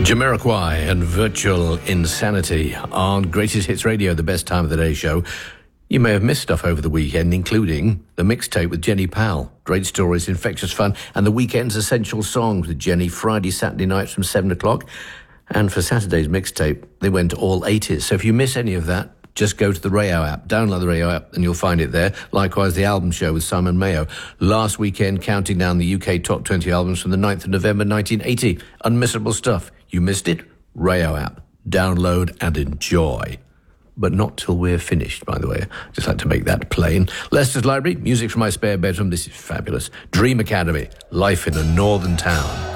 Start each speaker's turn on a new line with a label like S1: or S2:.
S1: Jamiroquai and Virtual Insanity on Greatest Hits Radio, the best time of the day show. You may have missed stuff over the weekend, including the mixtape with Jenny Powell, great stories, infectious fun, and the weekend's essential songs with Jenny, Friday, Saturday nights from 7 o'clock. And for Saturday's mixtape, they went all 80s. So if you miss any of that, just go to the Rayo app, download the Rayo app, and you'll find it there. Likewise, the album show with Simon Mayo. Last weekend, counting down the UK top 20 albums from the 9th of November 1980. Unmissable stuff. You missed it? Rayo app. Download and enjoy. But not till we're finished, by the way. Just like to make that plain. Leicester's Library, music from my spare bedroom. This is fabulous. Dream Academy, life in a northern town.